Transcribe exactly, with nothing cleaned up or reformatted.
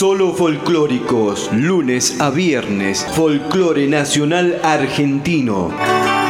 Solo folclóricos, lunes a viernes, folclore nacional argentino.